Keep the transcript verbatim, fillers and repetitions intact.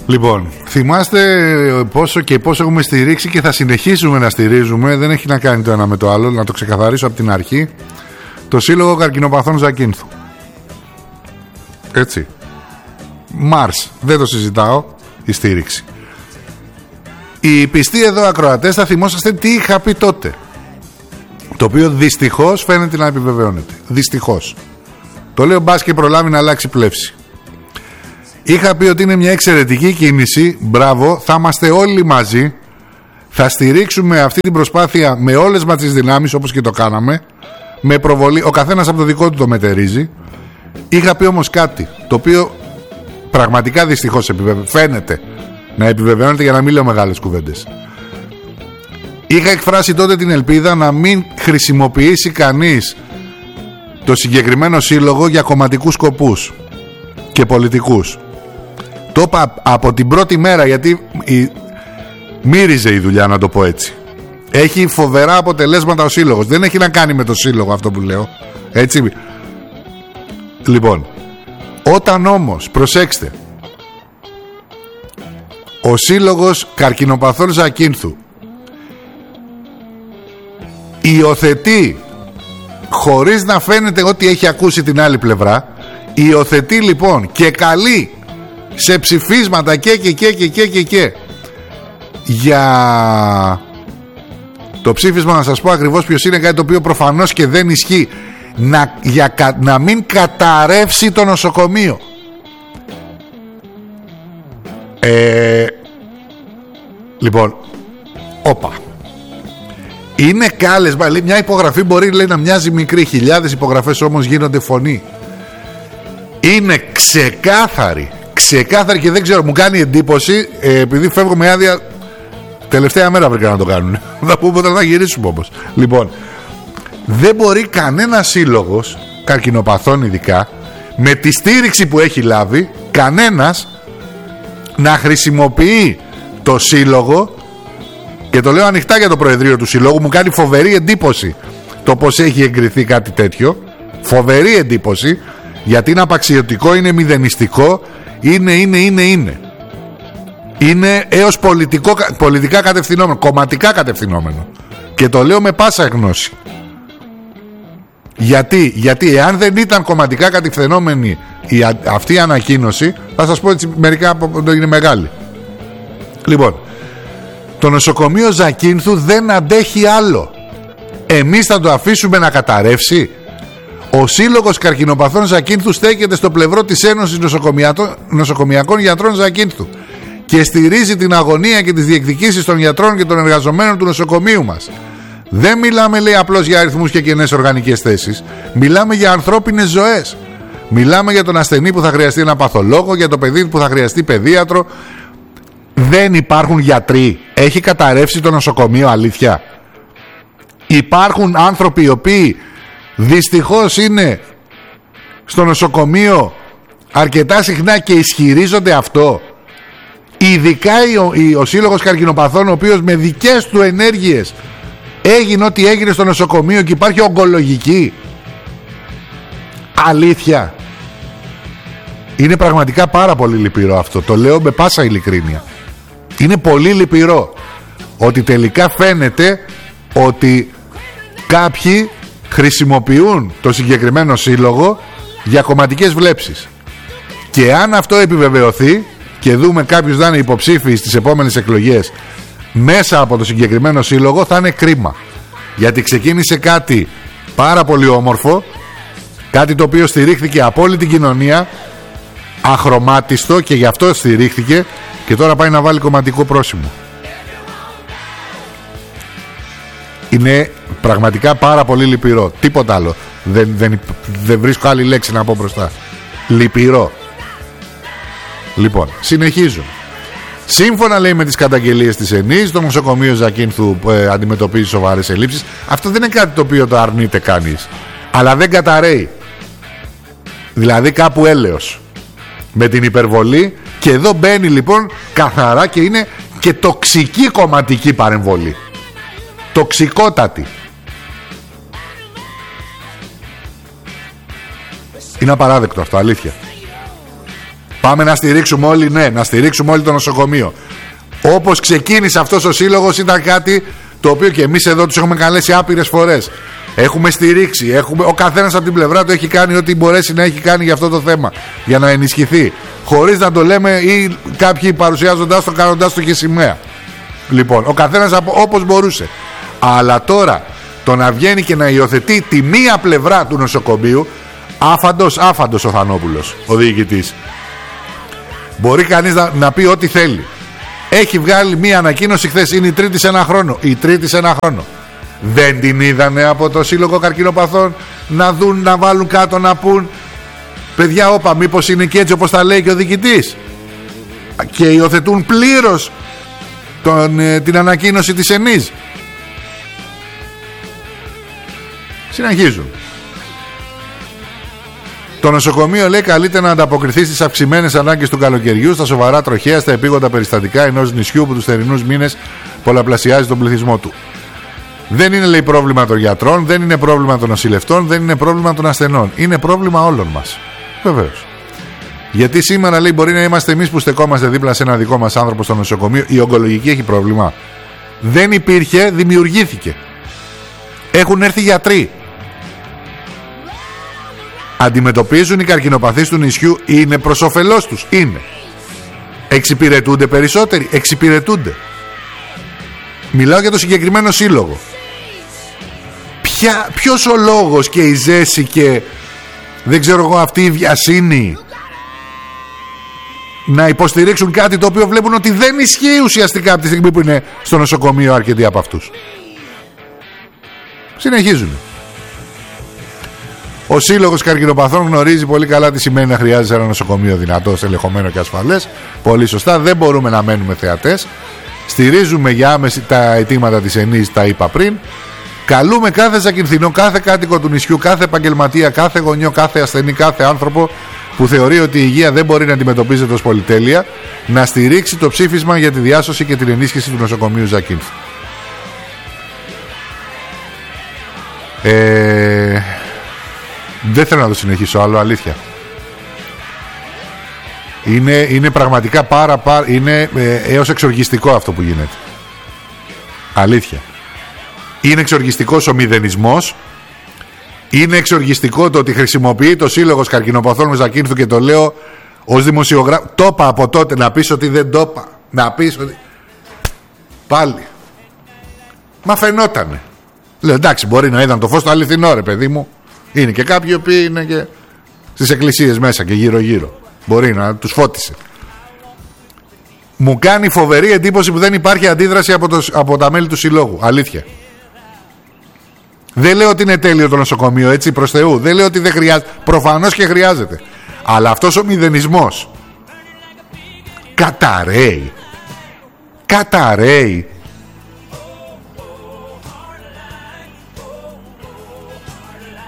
Λοιπόν, θυμάστε πόσο και πόσο έχουμε στηρίξει και θα συνεχίσουμε να στηρίζουμε, δεν έχει να κάνει το ένα με το άλλο, να το ξεκαθαρίσω από την αρχή, το Σύλλογο Καρκινοπαθών Ζακίνθου. Έτσι. Μάρς, δεν το συζητάω, η στήριξη. Οι πιστοί εδώ ακροατές θα θυμόσαστε τι είχα πει τότε, το οποίο δυστυχώς φαίνεται να επιβεβαιώνεται. Δυστυχώς. Το λέω μπας και προλάβει να αλλάξει πλεύση. Είχα πει ότι είναι μια εξαιρετική κίνηση, μπράβο, θα είμαστε όλοι μαζί, θα στηρίξουμε αυτή την προσπάθεια με όλες μας τις δυνάμεις, όπως και το κάναμε, με προβολή, ο καθένας από το δικό του το μετερίζει. Είχα πει όμως κάτι, το οποίο πραγματικά δυστυχώς επιβεβαι... φαίνεται να επιβεβαιώνεται, για να μην λέω μεγάλες κουβέντες. Είχα εκφράσει τότε την ελπίδα να μην χρησιμοποιήσει κανείς το συγκεκριμένο σύλλογο για κομματικούς σκοπούς και πολιτικούς. Το είπα από την πρώτη μέρα, γιατί η... μύριζε η δουλειά, να το πω έτσι. Έχει φοβερά αποτελέσματα ο σύλλογος. Δεν έχει να κάνει με το σύλλογο αυτό που λέω, έτσι. Λοιπόν, όταν όμως, προσέξτε, ο Σύλλογος Καρκινοπαθών Ζακίνθου υιοθετεί, χωρίς να φαίνεται ότι έχει ακούσει την άλλη πλευρά, υιοθετεί λοιπόν και καλεί σε ψηφίσματα και και και και και και, και για το ψήφισμα, να σας πω ακριβώς ποιος είναι, κάτι το οποίο προφανώς και δεν ισχύει, να, για, να μην καταρρεύσει το νοσοκομείο. Ε, λοιπόν, όπα. Είναι κάλεσμα, λέει, μια υπογραφή μπορεί, λέει, να μοιάζει μικρή, χιλιάδες υπογραφές όμως γίνονται φωνή. Είναι ξεκάθαρη, ξεκάθαρη, και δεν ξέρω, μου κάνει εντύπωση, ε, επειδή φεύγω με άδεια, τελευταία μέρα πρέπει να το κάνουν. Θα πούμε όταν θα γυρίσουμε όμως. Λοιπόν, δεν μπορεί κανένα σύλλογος καρκινοπαθών, ειδικά με τη στήριξη που έχει λάβει, κανένας να χρησιμοποιεί το σύλλογο, και το λέω ανοιχτά για το Προεδρείο του Συλλόγου, μου κάνει φοβερή εντύπωση το πως έχει εγκριθεί κάτι τέτοιο, φοβερή εντύπωση, γιατί είναι απαξιωτικό, είναι μηδενιστικό, είναι, είναι, είναι, είναι είναι έως πολιτικό, πολιτικά κατευθυνόμενο, κομματικά κατευθυνόμενο, και το λέω με πάσα γνώση. Γιατί, γιατί εάν δεν ήταν κομματικά κατευθυνόμενη η, αυτή η ανακοίνωση, θα σας πω έτσι μερικά από είναι μεγάλη. Λοιπόν, το νοσοκομείο Ζακίνθου δεν αντέχει άλλο. Εμείς θα το αφήσουμε να καταρρεύσει? Ο Σύλλογος Καρκινοπαθών Ζακίνθου στέκεται στο πλευρό της Ένωσης Νοσοκομιακών Γιατρών Ζακίνθου και στηρίζει την αγωνία και τις διεκδικήσεις των γιατρών και των εργαζομένων του νοσοκομείου μας. Δεν μιλάμε, λέει, απλώς για αριθμούς και κενές οργανικές θέσεις. Μιλάμε για ανθρώπινες ζωές. Μιλάμε για τον ασθενή που θα χρειαστεί ένα παθολόγο, για το παιδί που θα χρειαστεί παιδίατρο. Δεν υπάρχουν γιατροί. Έχει καταρρεύσει το νοσοκομείο, αλήθεια? Υπάρχουν άνθρωποι οι οποίοι δυστυχώς είναι στο νοσοκομείο αρκετά συχνά και ισχυρίζονται αυτό. Ειδικά ο, ο Σύλλογος Καρκινοπαθών, ο οποίος με δικές του ενέργειες έγινε ό,τι έγινε στο νοσοκομείο, και υπάρχει ογκολογική. Αλήθεια? Είναι πραγματικά πάρα πολύ λυπηρό αυτό. Το λέω με πάσα ειλικρίνεια. Είναι πολύ λυπηρό ότι τελικά φαίνεται ότι κάποιοι χρησιμοποιούν το συγκεκριμένο σύλλογο για κομματικές βλέψεις. Και αν αυτό επιβεβαιωθεί και δούμε κάποιους να είναι υποψήφιοι στις επόμενες εκλογές μέσα από το συγκεκριμένο σύλλογο, θα είναι κρίμα. Γιατί ξεκίνησε κάτι πάρα πολύ όμορφο, κάτι το οποίο στηρίχθηκε από όλη την κοινωνία, αχρωμάτιστο, και γι' αυτό στηρίχθηκε, και τώρα πάει να βάλει κομματικό πρόσημο. Είναι πραγματικά πάρα πολύ λυπηρό. Τίποτα άλλο. Δεν, δεν, δεν βρίσκω άλλη λέξη να πω μπροστά. Λυπηρό. Λοιπόν, συνεχίζω. Σύμφωνα, λέει, με τις καταγγελίες της ΕΝΗΣ, το νοσοκομείο Ζακίνθου ε, αντιμετωπίζει σοβαρές ελλείψεις. Αυτό δεν είναι κάτι το οποίο το αρνείται κανείς, αλλά δεν καταραίει. Δηλαδή κάπου έλεος με την υπερβολή, και εδώ μπαίνει λοιπόν καθαρά, και είναι και τοξική κομματική παρεμβολή. Τοξικότατη. Είναι απαράδεκτο αυτό, αλήθεια. Πάμε να στηρίξουμε όλοι, ναι, να στηρίξουμε όλοι το νοσοκομείο. Όπως ξεκίνησε αυτός ο σύλλογος, ήταν κάτι το οποίο και εμείς εδώ τους έχουμε καλέσει άπειρες φορές. Έχουμε στηρίξει, έχουμε, ο καθένας από την πλευρά του έχει κάνει ό,τι μπορέσει να έχει κάνει για αυτό το θέμα, για να ενισχυθεί, χωρίς να το λέμε ή κάποιοι παρουσιάζοντάς το, κάνοντάς το και σημαία. Λοιπόν, ο καθένας όπως μπορούσε. Αλλά τώρα το να βγαίνει και να υιοθετεί τη μία πλευρά του νοσοκομείου, άφαντος, άφαντος ο Θανόπουλος, ο διοικητής. Μπορεί κανείς να, να πει ό,τι θέλει. Έχει βγάλει μία ανακοίνωση χθες, είναι η τρίτη σε ένα χρόνο. Η τρίτη σε ένα χρόνο. Δεν την είδανε από το Σύλλογο Καρκινοπαθών να δουν, να βάλουν κάτω, να πούν παιδιά, όπα, μήπως είναι και έτσι όπως τα λέει και ο διοικητής, και υιοθετούν πλήρως τον, ε, την ανακοίνωση της ΕΝΗΣ. Συνεχίζουν. Το νοσοκομείο, λέει, καλείται να ανταποκριθεί στις αυξημένες ανάγκες του καλοκαιριού, στα σοβαρά τροχαία, στα επίγοντα περιστατικά ενός νησιού που τους θερινούς μήνες πολλαπλασιάζει τον πληθυσμό του. Δεν είναι, λέει, πρόβλημα των γιατρών, δεν είναι πρόβλημα των νοσηλευτών, δεν είναι πρόβλημα των ασθενών. Είναι πρόβλημα όλων μας. Βεβαίως. Γιατί σήμερα, λέει, μπορεί να είμαστε εμείς που στεκόμαστε δίπλα σε ένα δικό μας άνθρωπο στο νοσοκομείο. Η ογκολογική έχει πρόβλημα. Δεν υπήρχε, δημιουργήθηκε. Έχουν έρθει γιατροί. Αντιμετωπίζουν οι καρκινοπαθείς του νησιού, είναι προς όφελός τους. Είναι. Εξυπηρετούνται περισσότεροι. Εξυπηρετούνται. Μιλάω για το συγκεκριμένο σύλλογο. Ποια, ποιος ο λόγος και η ζέση και δεν ξέρω εγώ αυτή η βιασύνη να υποστηρίξουν κάτι το οποίο βλέπουν ότι δεν ισχύει ουσιαστικά από τη στιγμή που είναι στο νοσοκομείο αρκετοί από αυτούς. Συνεχίζουν. Ο Σύλλογος Καρκινοπαθών γνωρίζει πολύ καλά τι σημαίνει να χρειάζεται ένα νοσοκομείο δυνατό, ελεγχομένο και ασφαλές. Πολύ σωστά, δεν μπορούμε να μένουμε θεατές. Στηρίζουμε για άμεση τα αιτήματα της ΕΝΗΣ, τα είπα πριν. Καλούμε κάθε Ζακυνθινό, κάθε κάτοικο του νησιού, κάθε επαγγελματία, κάθε γονιό, κάθε ασθενή, κάθε άνθρωπο που θεωρεί ότι η υγεία δεν μπορεί να αντιμετωπίζεται ως πολυτέλεια, να στηρίξει το ψήφισμα για τη διάσωση και την ενίσχυση του νοσοκομείου Ζακύνθου. Ε... Δεν θέλω να το συνεχίσω άλλο, αλήθεια. Είναι, είναι πραγματικά πάρα πάρα είναι ε, έως εξοργιστικό αυτό που γίνεται. Αλήθεια. Είναι εξοργιστικός ο μηδενισμός. Είναι εξοργιστικό το ότι χρησιμοποιεί το Σύλλογος Καρκινοπαθών Ζακύνθου, και το λέω ως δημοσιογράφο. Το είπα από τότε, να πεις ότι δεν το είπα. Να πεις ότι... Πάλι. Μα φαινότανε. Λέω εντάξει, μπορεί να είδαν το φως το αληθινό, ρε παιδί μου. Είναι και κάποιοι που είναι και στις εκκλησίες μέσα και γύρω γύρω. Μπορεί να τους φώτισε. Μου κάνει φοβερή εντύπωση που δεν υπάρχει αντίδραση από, το, από τα μέλη του συλλόγου. Αλήθεια. Δεν λέω ότι είναι τέλειο το νοσοκομείο, έτσι, προς Θεού. Δεν λέω ότι δεν χρειάζεται. Προφανώς και χρειάζεται. Αλλά αυτός ο μηδενισμός καταραίει. Καταραίει.